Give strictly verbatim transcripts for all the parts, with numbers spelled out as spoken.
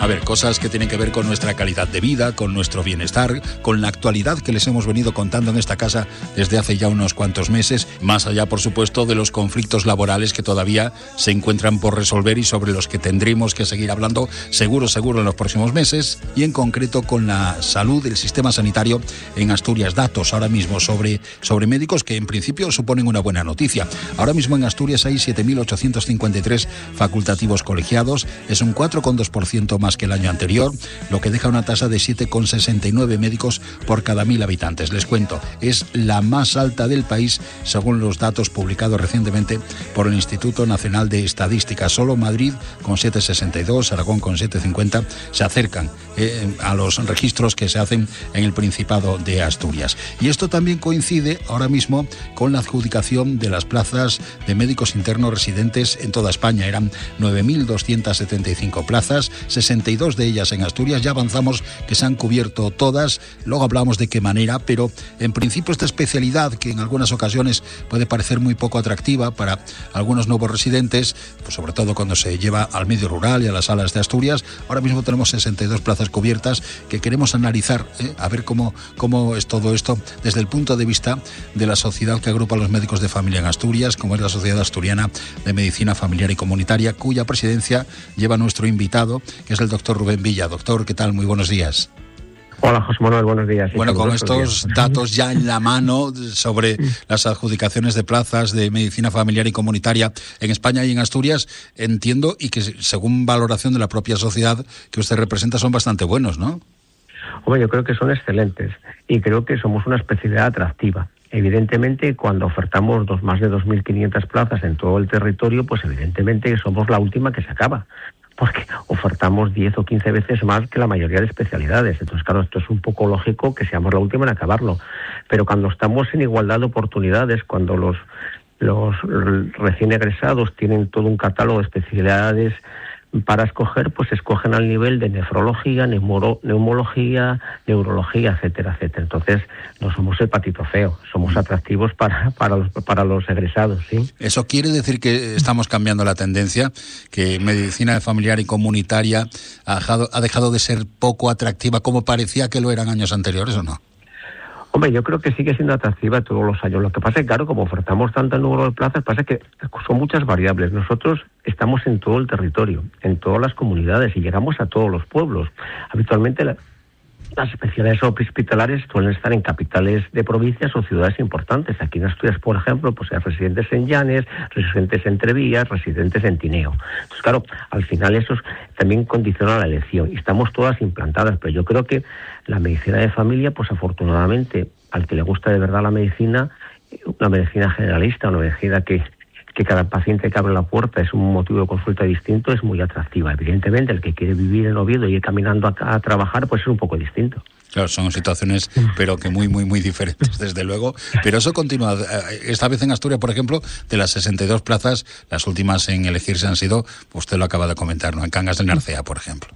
A ver, cosas que tienen que ver con nuestra calidad de vida, con nuestro bienestar, con la actualidad que les hemos venido contando en esta casa desde hace ya unos cuantos meses, más allá, por supuesto, de los conflictos laborales que todavía se encuentran por resolver y sobre los que tendremos que seguir hablando seguro, seguro en los próximos meses, y en concreto con la salud del sistema sanitario en Asturias. Datos ahora mismo sobre, sobre médicos que en principio suponen una buena noticia. Ahora mismo en Asturias hay siete mil ochocientos cincuenta y tres facultativos colegiados, es un cuatro coma dos por ciento más que el año anterior, lo que deja una tasa de siete coma sesenta y nueve médicos por cada mil habitantes. Les cuento, es la más alta del país según los datos publicados recientemente por el Instituto Nacional de Estadística. Solo Madrid con siete coma sesenta y dos, Aragón con siete coma cincuenta se acercan eh, a los registros que se hacen en el Principado de Asturias. Y esto también coincide ahora mismo con la adjudicación de las plazas de médicos internos residentes en toda España. Eran nueve mil doscientas setenta y cinco plazas, sesenta y dos de ellas en Asturias. Ya avanzamos que se han cubierto todas, luego hablamos de qué manera, pero en principio esta especialidad, que en algunas ocasiones puede parecer muy poco atractiva para algunos nuevos residentes, pues sobre todo cuando se lleva al medio rural y a las salas de Asturias, ahora mismo tenemos sesenta y dos plazas cubiertas que queremos analizar, ¿eh? a ver cómo, cómo es todo esto desde el punto de vista de la sociedad que agrupa a los médicos de familia en Asturias, como es la Sociedad Asturiana de Medicina Familiar y Comunitaria, cuya presidencia lleva nuestro invitado, que es el doctor Rubén Villa. Doctor, ¿qué tal? Muy buenos días. Hola, José Manuel, buenos días. Bueno, con estos días. datos ya en la mano sobre las adjudicaciones de plazas de medicina familiar y comunitaria en España y en Asturias, entiendo, y que según valoración de la propia sociedad que usted representa, son bastante buenos, ¿no? Hombre, yo creo que son excelentes y creo que somos una especialidad atractiva. Evidentemente, cuando ofertamos dos, más de dos mil quinientas plazas en todo el territorio, pues evidentemente somos la última que se acaba, porque ofertamos diez o quince veces más que la mayoría de especialidades. Entonces, claro, esto es un poco lógico que seamos la última en acabarlo. Pero cuando estamos en igualdad de oportunidades, cuando los, los recién egresados tienen todo un catálogo de especialidades para escoger, pues escogen al nivel de nefrología, neumoro, neumología, neurología, etcétera, etcétera. Entonces, no somos el patito feo, somos atractivos para, para, los, para los egresados, ¿sí? ¿Eso quiere decir que estamos cambiando la tendencia? ¿Que medicina familiar y comunitaria ha dejado, ha dejado de ser poco atractiva como parecía que lo eran años anteriores o no? Hombre, yo creo que sigue siendo atractiva todos los años. Lo que pasa es que, claro, como ofertamos tanto número de plazas, pasa que son muchas variables. Nosotros estamos en todo el territorio, en todas las comunidades y llegamos a todos los pueblos. Habitualmente la, las especialidades hospitalarias suelen estar en capitales de provincias o ciudades importantes. Aquí en Asturias, por ejemplo, pues hay residentes en Llanes, residentes en Trevías, residentes en Tineo. Entonces, claro, al final eso también condiciona la elección y estamos todas implantadas, pero yo creo que la medicina de familia, pues afortunadamente, al que le gusta de verdad la medicina, una medicina generalista, una medicina que, que cada paciente que abre la puerta es un motivo de consulta distinto, es muy atractiva. Evidentemente, el que quiere vivir en Oviedo y ir caminando a, a trabajar, pues es un poco distinto. Claro, son situaciones, pero que muy, muy, muy diferentes, desde luego. Pero eso continúa. Esta vez en Asturias, por ejemplo, de las sesenta y dos plazas, las últimas en elegirse han sido, usted lo acaba de comentar, ¿no? En Cangas de Narcea, por ejemplo.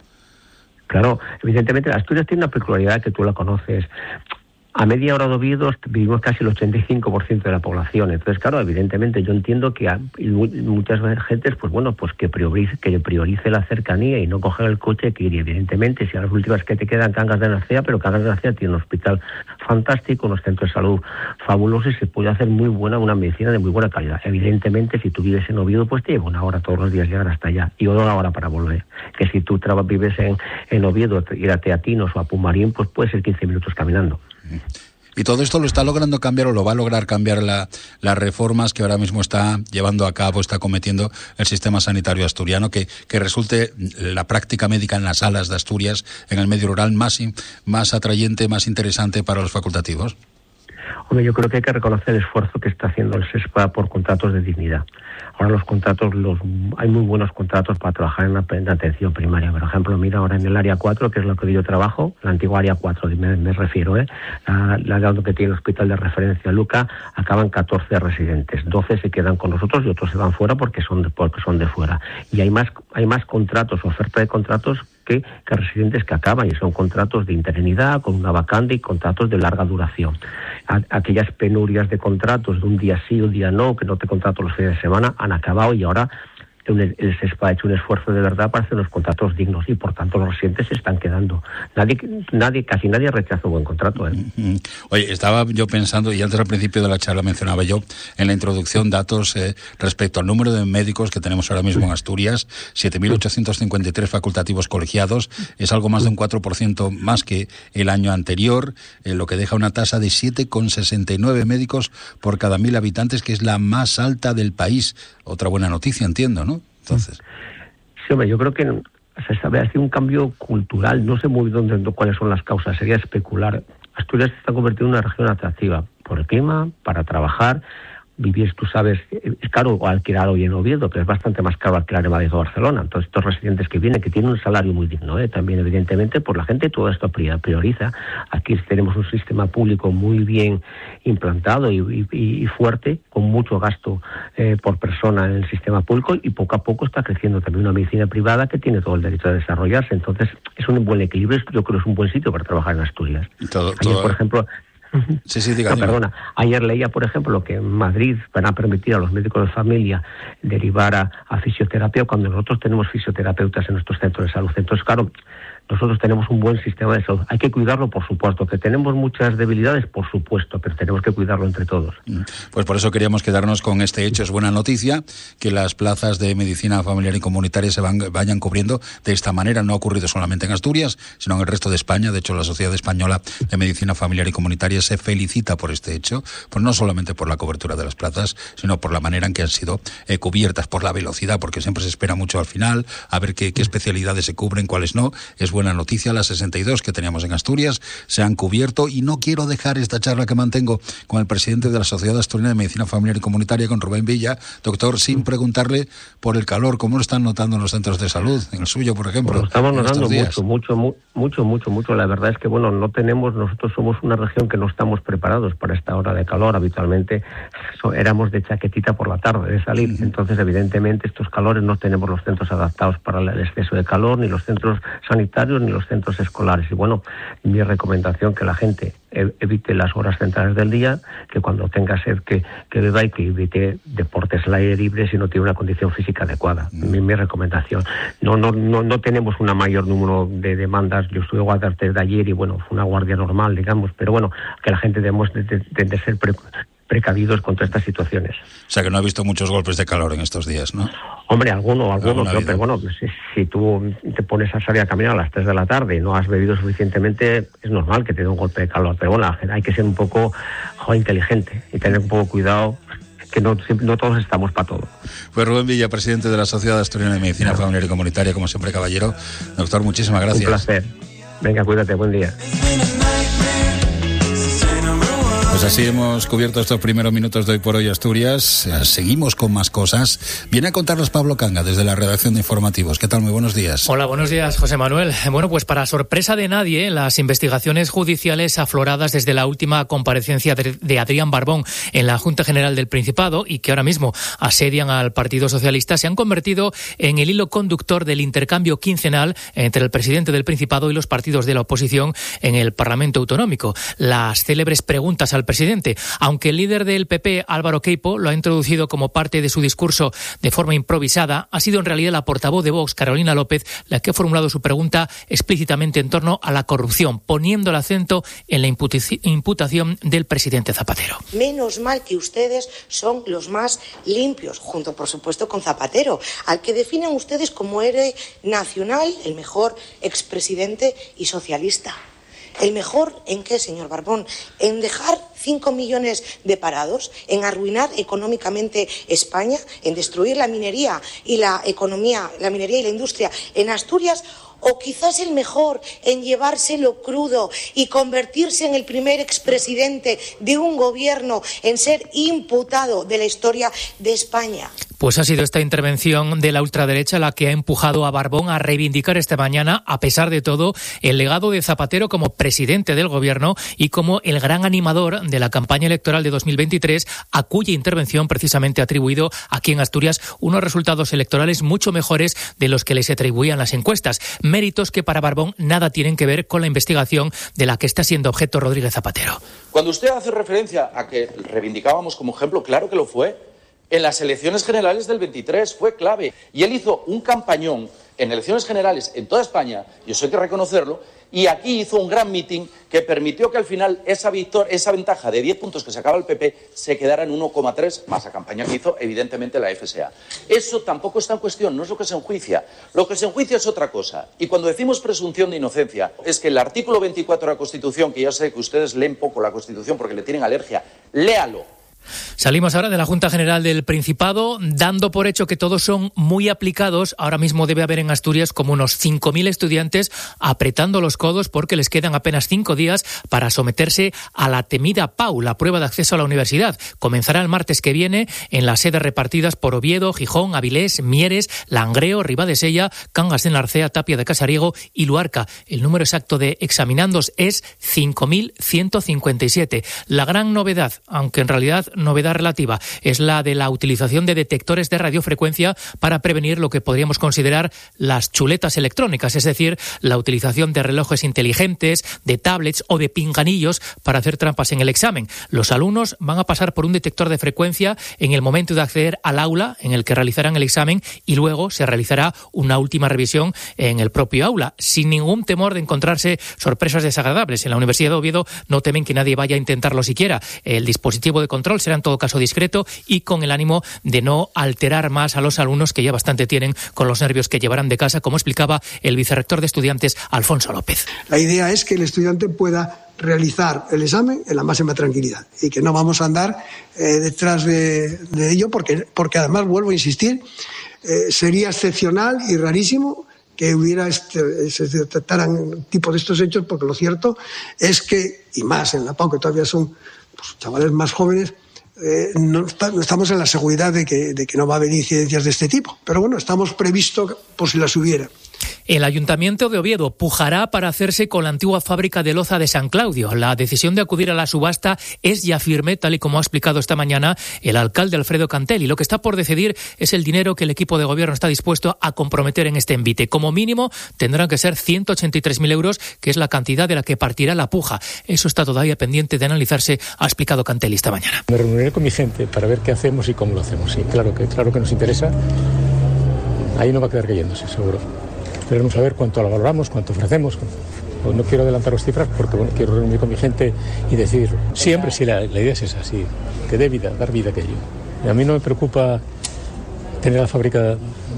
Claro, evidentemente Asturias tiene una peculiaridad que tú la conoces. A media hora de Oviedo vivimos casi el ochenta y cinco por ciento de la población. Entonces, claro, evidentemente yo entiendo que hay muchas gentes, pues bueno, pues que priorice, que priorice la cercanía y no coger el coche, que ir, evidentemente, si a las últimas que te quedan Cangas de Narcea, pero Cangas de Narcea tiene un hospital fantástico, unos centros de salud fabulosos y se puede hacer muy buena, una medicina de muy buena calidad. Evidentemente, si tú vives en Oviedo, pues te lleva una hora todos los días llegar hasta allá y una hora para volver. Que si tú traba, vives en, en Oviedo, ir a Teatinos o a Pumarín, pues puede ser quince minutos caminando. Y todo esto lo está logrando cambiar o lo va a lograr cambiar la, las reformas que ahora mismo está llevando a cabo, está cometiendo el sistema sanitario asturiano, que, que resulte la práctica médica en las salas de Asturias, en el medio rural, más, más atrayente, más interesante para los facultativos. Hombre, yo creo que hay que reconocer el esfuerzo que está haciendo el SESPA por contratos de dignidad. Ahora los contratos, los hay muy buenos contratos para trabajar en la, en la atención primaria. Por ejemplo, mira ahora en el área cuatro, que es lo que yo trabajo, la antigua área cuatro, me, me refiero, ¿eh? la, la que tiene el hospital de referencia Luca, acaban catorce residentes, doce se quedan con nosotros y otros se van fuera porque son de, porque son de fuera. Y hay más, hay más contratos, oferta de contratos que, que residentes que acaban, y son contratos de interinidad, con una vacante y contratos de larga duración. A, aquellas penurias de contratos de un día sí, un día no, que no te contrato los fines de semana, han acabado y ahora el, el SESPA ha hecho un esfuerzo de verdad para hacer unos contratos dignos y por tanto los residentes se están quedando. Nadie, nadie casi nadie rechaza un buen contrato, ¿eh? Oye, estaba yo pensando, y antes al principio de la charla mencionaba yo en la introducción datos eh, respecto al número de médicos que tenemos ahora mismo en Asturias, siete mil ochocientos cincuenta y tres facultativos colegiados, es algo más de un cuatro por ciento más que el año anterior, eh, lo que deja una tasa de siete coma sesenta y nueve médicos por cada mil habitantes, que es la más alta del país. Otra buena noticia, entiendo, ¿no? Entonces. Sí, hombre, yo creo que se sabe hacer un cambio cultural, no sé muy bien dónde, cuáles son las causas, sería especular. Asturias se está convirtiendo en una región atractiva por el clima, para trabajar, vivir, tú sabes, es caro alquilar hoy en Oviedo, pero es bastante más caro alquilar en Madrid o Barcelona. Entonces, estos residentes que vienen, que tienen un salario muy digno, ¿eh? También, evidentemente, por la gente todo esto prioriza. Aquí tenemos un sistema público muy bien implantado y, y, y fuerte, con mucho gasto eh, por persona en el sistema público, y poco a poco está creciendo también una medicina privada que tiene todo el derecho a desarrollarse. Entonces, es un buen equilibrio, yo creo que es un buen sitio para trabajar en Asturias. Todo, todo... Ayer, por ejemplo... Sí, sí, diga, no, diga. perdona. Ayer leía, por ejemplo, que en Madrid van a permitir a los médicos de familia derivar a, a fisioterapia cuando nosotros tenemos fisioterapeutas en nuestros centros de salud. Entonces, claro, nosotros tenemos un buen sistema de salud. Hay que cuidarlo, por supuesto. Que tenemos muchas debilidades, por supuesto, pero tenemos que cuidarlo entre todos. Pues por eso queríamos quedarnos con este hecho. Es buena noticia que las plazas de medicina familiar y comunitaria se van, vayan cubriendo de esta manera. No ha ocurrido solamente en Asturias, sino en el resto de España. De hecho, la Sociedad Española de Medicina Familiar y Comunitaria se felicita por este hecho, pues no solamente por la cobertura de las plazas, sino por la manera en que han sido eh, cubiertas, por la velocidad, porque siempre se espera mucho al final, a ver qué, qué especialidades se cubren, cuáles no. Es buena noticia, las sesenta y dos que teníamos en Asturias se han cubierto, y no quiero dejar esta charla que mantengo con el presidente de la Sociedad Asturiana de Medicina Familiar y Comunitaria, con Rubén Villa, doctor, sin preguntarle por el calor. ¿Cómo lo están notando en los centros de salud? En el suyo, por ejemplo. Pues lo estamos notando mucho, mucho, mucho, mucho, mucho. La verdad es que, bueno, no tenemos, nosotros somos una región que no estamos preparados para esta hora de calor. Habitualmente so, éramos de chaquetita por la tarde, de salir. Uh-huh. Entonces, evidentemente, estos calores no tenemos los centros adaptados para el exceso de calor, ni los centros sanitarios, ni los centros escolares. Y bueno, mi recomendación, que la gente evite las horas centrales del día, que cuando tenga sed que, que beba, y que evite deportes al aire libre si no tiene una condición física adecuada. Mm. Mi, mi recomendación. No, no, no, no tenemos un mayor número de demandas. Yo estuve guardando desde ayer y bueno, fue una guardia normal, digamos, pero bueno, que la gente debemos de, de, de ser pre, precavidos contra estas situaciones. O sea, que no ha visto muchos golpes de calor en estos días, ¿no? Hombre, alguno, alguno, pero, pero bueno, si, si tú te pones a salir a caminar a las tres de la tarde y no has bebido suficientemente, es normal que te dé un golpe de calor. Pero bueno, hay que ser un poco jo, inteligente y tener un poco cuidado, que no, no todos estamos para todo. Pues Rubén Villa, presidente de la Sociedad Asturiana de Medicina claro. Familiar y Comunitaria, como siempre, caballero. Doctor, muchísimas gracias. Un placer. Venga, cuídate, buen día. Pues así hemos cubierto estos primeros minutos de Hoy por Hoy Asturias. Seguimos con más cosas. Viene a contarnos Pablo Canga desde la redacción de Informativos. ¿Qué tal? Muy buenos días. Hola, buenos días, José Manuel. Bueno, pues para sorpresa de nadie, las investigaciones judiciales afloradas desde la última comparecencia de Adrián Barbón en la Junta General del Principado, y que ahora mismo asedian al Partido Socialista, se han convertido en el hilo conductor del intercambio quincenal entre el presidente del Principado y los partidos de la oposición en el Parlamento Autonómico. Las célebres preguntas al presidente, aunque el líder del P P, Álvaro Queipo, lo ha introducido como parte de su discurso de forma improvisada, ha sido en realidad la portavoz de Vox, Carolina López, la que ha formulado su pregunta explícitamente en torno a la corrupción, poniendo el acento en la imputación del presidente Zapatero. Menos mal que ustedes son los más limpios, junto por supuesto con Zapatero, al que definen ustedes como héroe nacional, el mejor expresidente y socialista. ¿El mejor en qué, señor Barbón? ¿En dejar cinco millones de parados? ¿En arruinar económicamente España? ¿En destruir la minería y la economía, la minería y la industria en Asturias? ¿O quizás el mejor en llevárselo crudo y convertirse en el primer expresidente de un gobierno en ser imputado de la historia de España? Pues ha sido esta intervención de la ultraderecha la que ha empujado a Barbón a reivindicar esta mañana, a pesar de todo, el legado de Zapatero como presidente del gobierno y como el gran animador de la campaña electoral de dos mil veintitrés, a cuya intervención precisamente ha atribuido aquí en Asturias unos resultados electorales mucho mejores de los que les atribuían las encuestas. Méritos que para Barbón nada tienen que ver con la investigación de la que está siendo objeto Rodríguez Zapatero. Cuando usted hace referencia a que reivindicábamos como ejemplo, claro que lo fue. En las elecciones generales del veintitrés fue clave. Y él hizo un campañón en elecciones generales en toda España, y eso hay que reconocerlo, y aquí hizo un gran mitin que permitió que al final esa, victor- esa ventaja de diez puntos que sacaba el P P se quedara en uno coma tres, más la campaña que hizo evidentemente la F S A. Eso tampoco está en cuestión, no es lo que se enjuicia. Lo que se enjuicia es otra cosa. Y cuando decimos presunción de inocencia, es que el artículo veinticuatro de la Constitución, que ya sé que ustedes leen poco la Constitución porque le tienen alergia, léalo. Salimos ahora de la Junta General del Principado, dando por hecho que todos son muy aplicados. Ahora mismo debe haber en Asturias como unos cinco mil estudiantes apretando los codos porque les quedan apenas cinco días para someterse a la temida P A U, la prueba de acceso a la universidad. Comenzará el martes que viene en las sedes repartidas por Oviedo, Gijón, Avilés, Mieres, Langreo, Ribadesella, Cangas de Narcea, Tapia de Casariego y Luarca. El número exacto de examinandos es cinco mil ciento cincuenta y siete. La gran novedad, aunque en realidad novedad relativa, es la de la utilización de detectores de radiofrecuencia para prevenir lo que podríamos considerar las chuletas electrónicas, es decir, la utilización de relojes inteligentes, de tablets o de pinganillos para hacer trampas en el examen. Los alumnos van a pasar por un detector de frecuencia en el momento de acceder al aula en el que realizarán el examen y luego se realizará una última revisión en el propio aula, sin ningún temor de encontrarse sorpresas desagradables. En la Universidad de Oviedo no temen que nadie vaya a intentarlo siquiera. El dispositivo de control será en todo caso discreto y con el ánimo de no alterar más a los alumnos que ya bastante tienen con los nervios que llevarán de casa, como explicaba el vicerrector de estudiantes, Alfonso López. La idea es que el estudiante pueda realizar el examen en la máxima tranquilidad y que no vamos a andar eh, detrás de, de ello porque, porque además, vuelvo a insistir, eh, sería excepcional y rarísimo que hubiera este, se detectaran tipo de estos hechos, porque lo cierto es que, y más en la P A U, que todavía son pues, chavales más jóvenes, Eh, no, está, no estamos en la seguridad de que, de que no va a haber incidencias de este tipo. Pero bueno, estamos previstos por si las hubiera. El Ayuntamiento de Oviedo pujará para hacerse con la antigua fábrica de loza de San Claudio. La decisión de acudir a la subasta es ya firme, tal y como ha explicado esta mañana el alcalde Alfredo Cantelli. Lo que está por decidir es el dinero que el equipo de gobierno está dispuesto a comprometer en este envite. Como mínimo tendrán que ser ciento ochenta y tres mil euros, que es la cantidad de la que partirá la puja. Eso está todavía pendiente de analizarse, ha explicado Cantelli esta mañana. Me reuniré con mi gente para ver qué hacemos y cómo lo hacemos. Sí, claro que, claro que nos interesa. Ahí no va a quedar cayéndose, seguro. Queremos saber cuánto lo valoramos, cuánto ofrecemos. Pues no quiero adelantaros cifras porque bueno, quiero reunir con mi gente y decidirlo. Siempre sí, la, la idea es esa, sí, que dé vida, dar vida a aquello. Y a mí no me preocupa tener la fábrica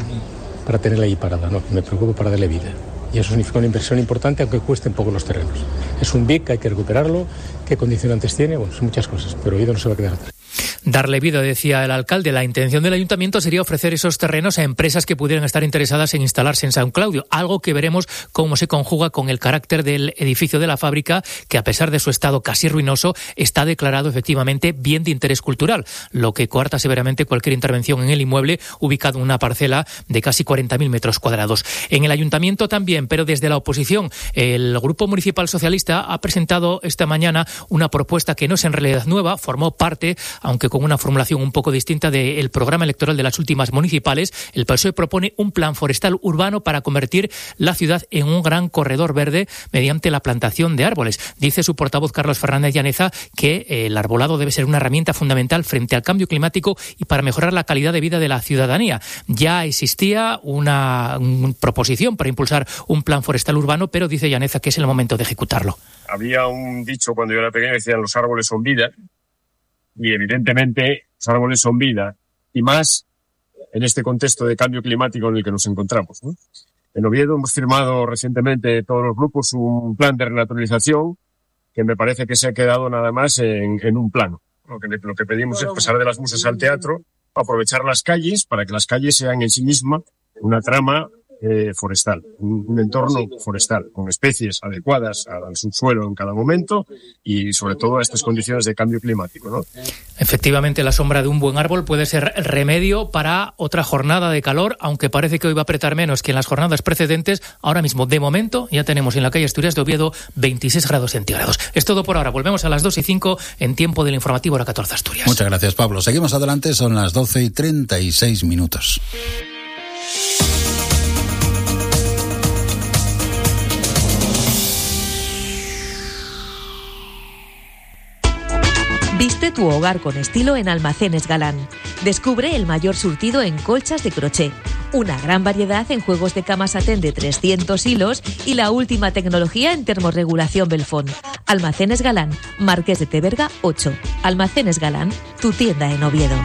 para tenerla ahí parada, no, me preocupa para darle vida. Y eso significa una inversión importante, aunque cuesten poco los terrenos. Es un B I C, hay que recuperarlo. ¿Qué condicionantes tiene? Bueno, son muchas cosas, pero Oviedo no se va a quedar atrás. Darle vida, decía el alcalde. La intención del ayuntamiento sería ofrecer esos terrenos a empresas que pudieran estar interesadas en instalarse en San Claudio, algo que veremos cómo se conjuga con el carácter del edificio de la fábrica, que a pesar de su estado casi ruinoso, está declarado efectivamente bien de interés cultural, lo que coarta severamente cualquier intervención en el inmueble, ubicado en una parcela de casi cuarenta mil metros cuadrados. En el ayuntamiento también, pero desde la oposición, el Grupo Municipal Socialista ha presentado esta mañana una propuesta que no es en realidad nueva, formó parte, aunque con una formulación un poco distinta, del programa electoral de las últimas municipales. El P S O E propone un plan forestal urbano para convertir la ciudad en un gran corredor verde mediante la plantación de árboles. Dice su portavoz Carlos Fernández Llaneza que el arbolado debe ser una herramienta fundamental frente al cambio climático y para mejorar la calidad de vida de la ciudadanía. Ya existía una, una proposición para impulsar un plan forestal urbano, pero dice Llaneza que es el momento de ejecutarlo. Había un dicho cuando yo era pequeño que decían los árboles son vida. Y evidentemente los árboles son vida, y más en este contexto de cambio climático en el que nos encontramos, ¿no? En Oviedo hemos firmado recientemente todos los grupos un plan de renaturalización que me parece que se ha quedado nada más en, en un plano. Lo que, lo que pedimos es pasar de las musas al teatro, aprovechar las calles para que las calles sean en sí mismas una trama Eh, forestal, un, un entorno forestal con especies adecuadas al subsuelo en cada momento y sobre todo a estas condiciones de cambio climático, ¿no? Efectivamente, la sombra de un buen árbol puede ser remedio para otra jornada de calor, aunque parece que hoy va a apretar menos que en las jornadas precedentes. Ahora mismo, de momento, ya tenemos en la calle Asturias de Oviedo veintiséis grados centígrados. Es todo por ahora. Volvemos a las dos y cinco en tiempo del informativo Hora catorce Asturias. Muchas gracias, Pablo. Seguimos adelante, son las doce y treinta y seis minutos. Viste tu hogar con estilo en Almacenes Galán. Descubre el mayor surtido en colchas de crochet, una gran variedad en juegos de cama satén de trescientos hilos y la última tecnología en termorregulación Belfón. Almacenes Galán, Marqués de Teberga ocho. Almacenes Galán, tu tienda en Oviedo.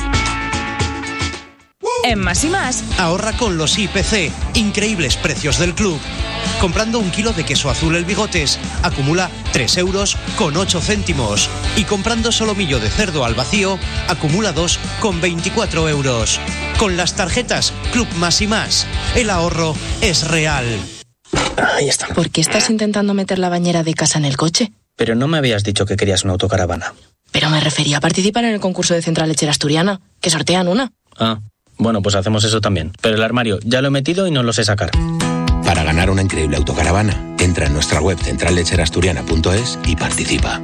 En Más y Más, ahorra con los I P C, increíbles precios del club. Comprando un kilo de queso azul El Bigotes, acumula tres euros con ocho céntimos. Y comprando solomillo de cerdo al vacío, acumula dos con veinticuatro euros. Con las tarjetas Club Más y Más, el ahorro es real. Ahí está. ¿Por qué estás intentando meter la bañera de casa en el coche? Pero no me habías dicho que querías una autocaravana. Pero me refería a participar en el concurso de Central Lechera Asturiana, que sortean una. Ah, bueno, pues hacemos eso también. Pero el armario ya lo he metido y no lo sé sacar. Para ganar una increíble autocaravana, entra en nuestra web central lechera asturiana punto es y participa.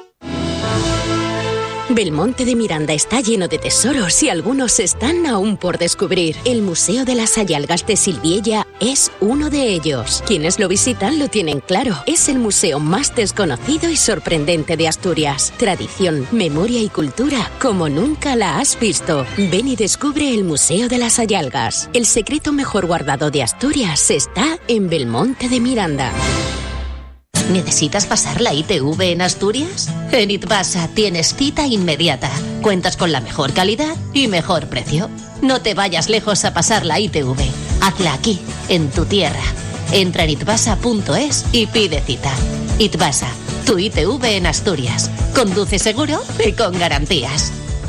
Belmonte de Miranda está lleno de tesoros y algunos están aún por descubrir. El Museo de las Sayalgas de Silviella es uno de ellos. Quienes lo visitan lo tienen claro. Es el museo más desconocido y sorprendente de Asturias. Tradición, memoria y cultura como nunca la has visto. Ven y descubre el Museo de las Sayalgas. El secreto mejor guardado de Asturias está en Belmonte de Miranda. ¿Necesitas pasar la I T V en Asturias? En Itbasa tienes cita inmediata. Cuentas con la mejor calidad y mejor precio. No te vayas lejos a pasar la I T V. Hazla aquí, en tu tierra. Entra en itbasa punto es y pide cita. Itbasa, tu I T V en Asturias. Conduce seguro y con garantías.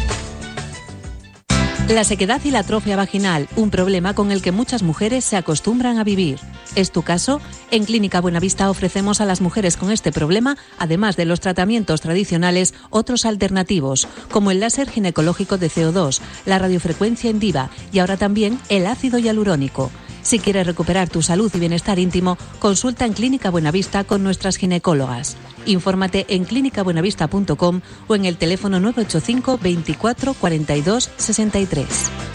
La sequedad y la atrofia vaginal, un problema con el que muchas mujeres se acostumbran a vivir. ¿Es tu caso? En Clínica Buenavista ofrecemos a las mujeres con este problema, además de los tratamientos tradicionales, otros alternativos, como el láser ginecológico de C O dos, la radiofrecuencia en Diva y ahora también el ácido hialurónico. Si quieres recuperar tu salud y bienestar íntimo, consulta en Clínica Buenavista con nuestras ginecólogas. Infórmate en clínica buenavista punto com o en el teléfono nueve ocho cinco veinticuatro cuarenta y dos sesenta y tres.